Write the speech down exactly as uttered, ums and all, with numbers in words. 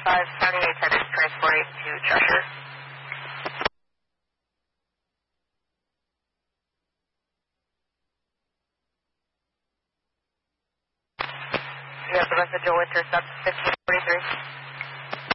five seventy-eight headed transport eight to Cheshire. You have the message of intercept fifteen forty-three.